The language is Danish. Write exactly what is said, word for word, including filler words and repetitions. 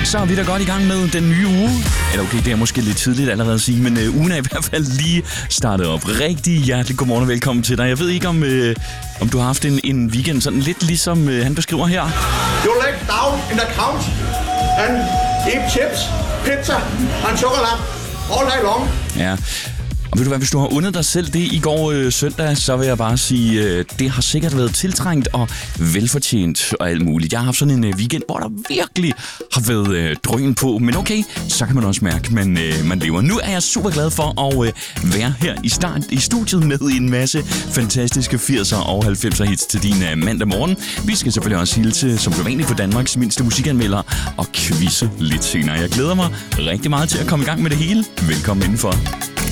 så er vi da godt i gang med den nye uge. Eller okay, det er måske lidt tidligt allerede at sige, men øh, ugen er i hvert fald lige startet op. Rigtig hjertelig godmorgen og velkommen til dig. Jeg ved ikke, om, øh, om du har haft en, en weekend sådan lidt ligesom øh, han beskriver her. You lay down in the couch and eat chips, pizza and chocolate all day long. Ja. Og ved du hvad, hvis du har undet dig selv det i går øh, søndag, så vil jeg bare sige, øh, det har sikkert været tiltrængt og velfortjent og alt muligt. Jeg har haft sådan en øh, weekend, hvor der virkelig har været øh, drøn på. Men okay, så kan man også mærke, at man, øh, man lever. Nu er jeg super glad for at øh, være her i start i studiet med en masse fantastiske firser og halvfemser hits til din øh, mandag morgen. Vi skal selvfølgelig også hilse, som du vanligt, på Danmarks mindste musikanmelder og quizze lidt senere. Jeg glæder mig rigtig meget til at komme i gang med det hele. Velkommen indenfor.